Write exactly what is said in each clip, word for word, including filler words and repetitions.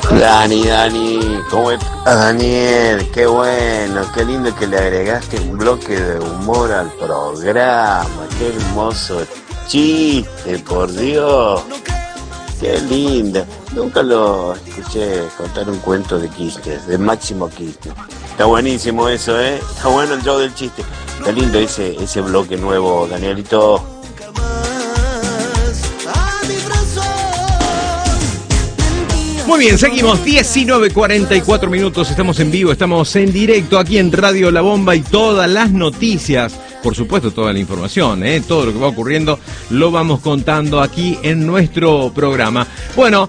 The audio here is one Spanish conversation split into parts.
Dani, Dani, ¿cómo estás, Daniel? Qué bueno, qué lindo que le agregaste un bloque de humor al programa, qué hermoso chiste, por Dios, qué lindo. Nunca lo escuché contar un cuento de Quistes, de Máximo Quistes. Está buenísimo eso, ¿eh? Está bueno el show del chiste. Está lindo ese, ese bloque nuevo, Danielito. Muy bien, seguimos, diecinueve cuarenta y cuatro minutos, estamos en vivo, estamos en directo aquí en Radio La Bomba y todas las noticias, por supuesto toda la información, ¿eh? Todo lo que va ocurriendo lo vamos contando aquí en nuestro programa. Bueno,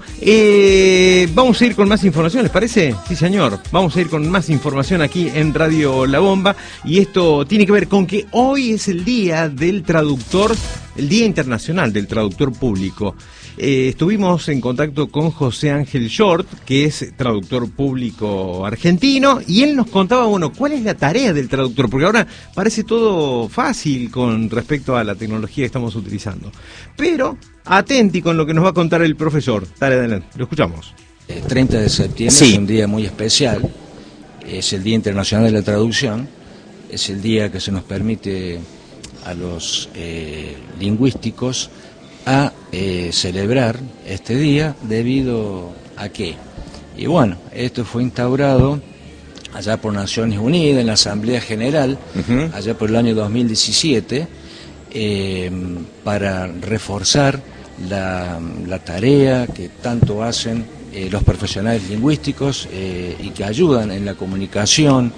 eh, vamos a ir con más información, ¿les parece? Sí, señor, vamos a ir con más información aquí en Radio La Bomba y esto tiene que ver con que hoy es el día del traductor, el Día Internacional del Traductor Público. Eh, estuvimos en contacto con José Ángel Short, que es traductor público argentino, y él nos contaba, bueno, cuál es la tarea del traductor, porque ahora parece todo fácil con respecto a la tecnología que estamos utilizando. Pero, atenti con lo que nos va a contar el profesor. Dale, adelante, lo escuchamos. El treinta de septiembre sí. Es un día muy especial, es el Día Internacional de la Traducción, es el día que se nos permite a los eh, lingüísticos a eh, celebrar este día debido a qué. Y bueno, esto fue instaurado allá por Naciones Unidas en la Asamblea General, uh-huh. allá por el año dos mil diecisiete, eh, para reforzar la, la tarea que tanto hacen eh, los profesionales lingüísticos eh, y que ayudan en la comunicación,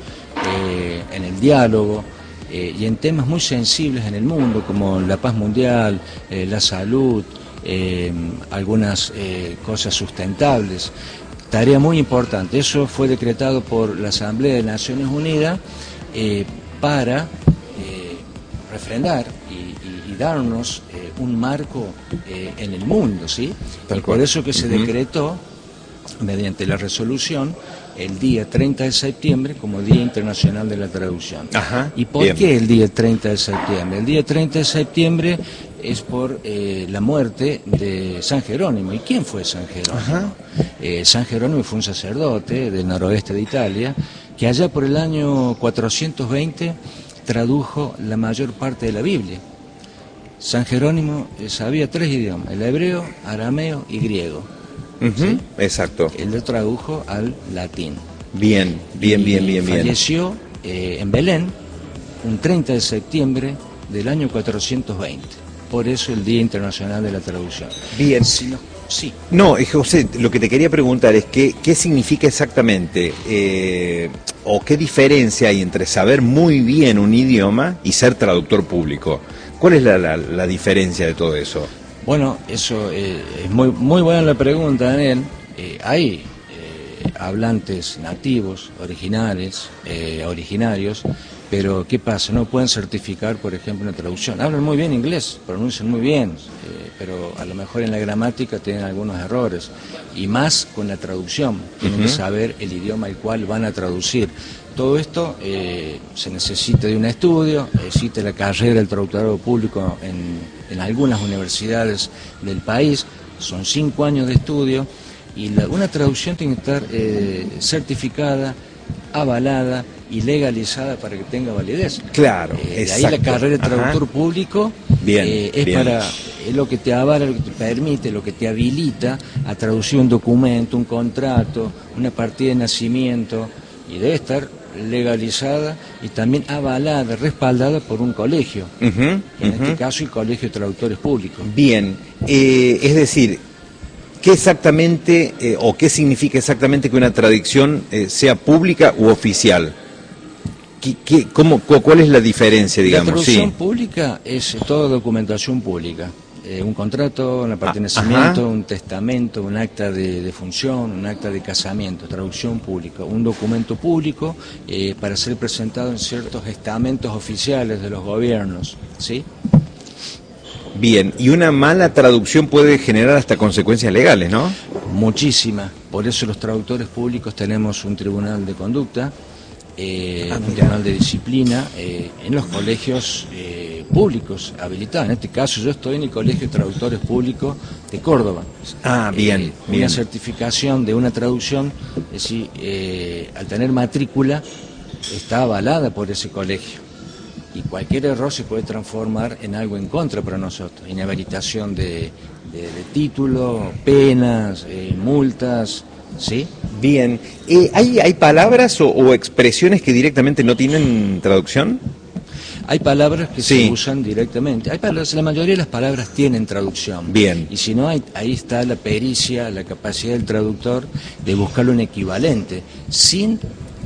eh, en el diálogo, Eh, y en temas muy sensibles en el mundo, como la paz mundial, eh, la salud, eh, algunas eh, cosas sustentables. Tarea muy importante. Eso fue decretado por la Asamblea de Naciones Unidas eh, para eh, refrendar y, y, y darnos eh, un marco eh, en el mundo, ¿sí? Y por eso que se decretó, mediante la resolución, el día treinta de septiembre como Día Internacional de la Traducción. Ajá, ¿y por bien. qué el día treinta de septiembre? El día treinta de septiembre es por eh, la muerte de San Jerónimo. ¿Y quién fue San Jerónimo? Eh, San Jerónimo fue un sacerdote del noroeste de Italia que allá por el año cuatrocientos veinte tradujo la mayor parte de la Biblia. San Jerónimo eh, sabía tres idiomas, el hebreo, arameo y griego. Uh-huh. ¿Sí? Exacto. Él lo tradujo al latín. Bien, bien, bien, bien, bien. Falleció eh, en Belén un treinta de septiembre del año cuatrocientos veinte. Por eso el Día Internacional de la Traducción. Bien. Si no, sí. No, José, lo que te quería preguntar es qué, qué significa exactamente eh, o qué diferencia hay entre saber muy bien un idioma y ser traductor público. ¿Cuál es la, la, la diferencia de todo eso? Bueno, eso eh, es muy muy buena la pregunta, Daniel. Eh, hay eh, hablantes nativos, originales, eh, originarios, pero ¿qué pasa? No pueden certificar, por ejemplo, una traducción. Hablan muy bien inglés, pronuncian muy bien, eh, pero a lo mejor en la gramática tienen algunos errores. Y más con la traducción, tienen uh-huh. que saber el idioma al cual van a traducir. Todo esto eh, se necesita de un estudio, existe la carrera del traductorado público en, en algunas universidades del país, son cinco años de estudio y la, una traducción tiene que estar eh, certificada, avalada y legalizada para que tenga validez. Claro, eh, de ahí la carrera de traductor Ajá. público bien, eh, es bien. para es lo que te avala, lo que te permite, lo que te habilita a traducir un documento, un contrato, una partida de nacimiento y debe estar legalizada y también avalada, respaldada por un colegio, uh-huh, en uh-huh. este caso el Colegio de Traductores Públicos. Bien, eh, es decir, ¿qué exactamente eh, o qué significa exactamente que una traducción eh, sea pública u oficial? ¿Qué, qué, cómo, ¿Cuál es la diferencia, digamos? La traducción sí. pública es toda documentación pública. Eh, un contrato, una parte de nacimiento, Ajá. un testamento, un acta de, de función, un acta de casamiento, traducción pública, un documento público eh, para ser presentado en ciertos estamentos oficiales de los gobiernos, ¿sí? Bien, y una mala traducción puede generar hasta consecuencias legales, ¿no? Muchísimas, por eso los traductores públicos tenemos un tribunal de conducta, eh, un tribunal de disciplina, eh, en los colegios eh, públicos habilitados. En este caso yo estoy en el Colegio de Traductores Públicos de Córdoba. Ah, bien, eh, bien. Una certificación de una traducción, es decir, eh, al tener matrícula, está avalada por ese colegio. Y cualquier error se puede transformar en algo en contra para nosotros. Inhabilitación de, de, de título, penas, eh, multas, ¿sí? Bien. Eh, ¿hay, ¿Hay palabras o, o expresiones que directamente no tienen traducción? Hay palabras que sí. se usan directamente. Hay palabras, la mayoría de las palabras tienen traducción. Bien. Y si no, hay, ahí está la pericia, la capacidad del traductor de buscarle un equivalente, sin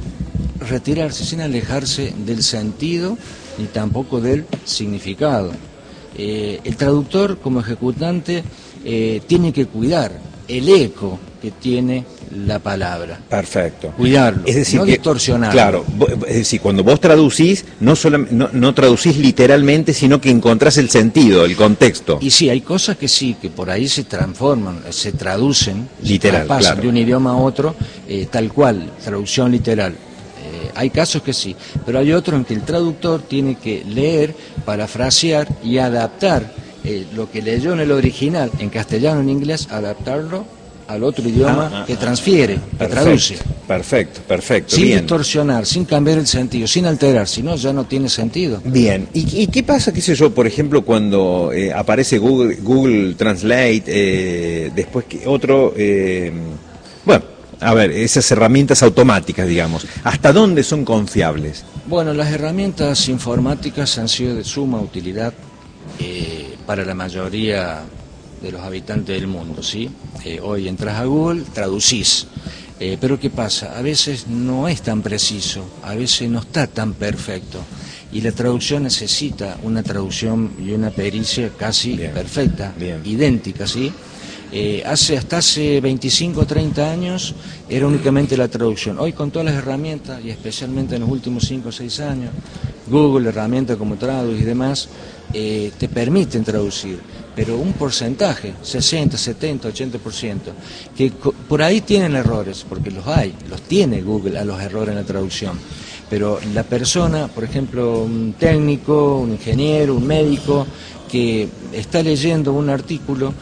retirarse, sin alejarse del sentido ni tampoco del significado. Eh, el traductor, como ejecutante, eh, tiene que cuidar el eco que tiene la palabra. Perfecto. Cuidarlo, es decir, no que, distorsionarlo. Claro, es decir, cuando vos traducís, no, solam, no, no traducís literalmente, sino que encontrás el sentido, el contexto. Y sí, hay cosas que sí, que por ahí se transforman, se traducen, literal, se pasan claro. de un idioma a otro, eh, tal cual, traducción literal. Eh, hay casos que sí, pero hay otros en que el traductor tiene que leer, parafrasear y adaptar eh, lo que leyó en el original, en castellano, en inglés, adaptarlo al otro idioma ah, que transfiere, ah, que perfecto, traduce. Perfecto, perfecto. Sin bien. distorsionar, sin cambiar el sentido, sin alterar, si no ya no tiene sentido. Bien, ¿y, y qué pasa, qué sé yo, por ejemplo, cuando eh, aparece Google, Google Translate, eh, después que otro, eh, bueno, a ver, esas herramientas automáticas, digamos, ¿hasta dónde son confiables? Bueno, las herramientas informáticas han sido de suma utilidad eh, para la mayoría de los habitantes del mundo, ¿sí? Eh, hoy entras a Google, traducís, eh, pero ¿qué pasa? A veces no es tan preciso, a veces no está tan perfecto, y la traducción necesita una traducción y una pericia casi bien, perfecta, bien. idéntica, ¿sí? Eh, hace, hasta hace veinticinco o treinta años era únicamente la traducción. Hoy con todas las herramientas, y especialmente en los últimos cinco o seis años, Google, herramientas como Traduce y demás, eh, te permiten traducir, pero un porcentaje, sesenta, setenta, ochenta por ciento, que por ahí tienen errores, porque los hay, los tiene Google a los errores en la traducción. Pero la persona, por ejemplo, un técnico, un ingeniero, un médico, que está leyendo un artículo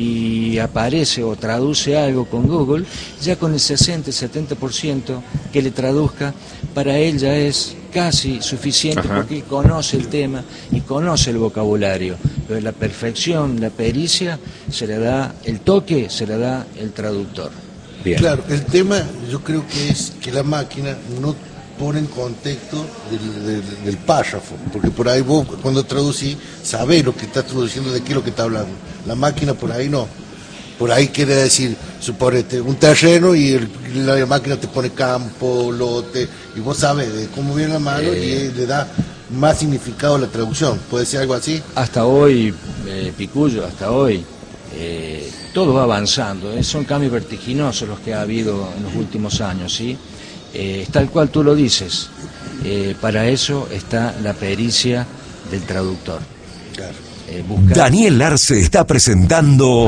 y aparece o traduce algo con Google, ya con el sesenta, setenta por ciento que le traduzca, para él ya es casi suficiente. Ajá. Porque él conoce el tema y conoce el vocabulario. Pero la perfección, la pericia, se le da, el toque se le da el traductor. Bien. Claro, el tema yo creo que es que la máquina no pone en contexto del, del, del párrafo, porque por ahí vos cuando traducís sabés lo que estás traduciendo, de qué es lo que está hablando. La máquina por ahí no. Por ahí quiere decir, suponete, un terreno y el, la máquina te pone campo, lote, y vos sabés de cómo viene la mano eh, y le da más significado a la traducción. ¿Puede ser algo así? Hasta hoy, eh, Picullo, hasta hoy, eh, todo va avanzando. Eh, son cambios vertiginosos los que ha habido en los últimos años, ¿sí? Eh, tal cual tú lo dices, eh, para eso está la pericia del traductor. Claro. Eh, buscar... Daniel Arce está presentando...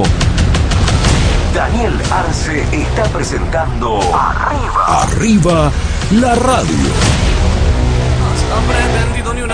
Daniel Arce está presentando... Arriba. Arriba la radio.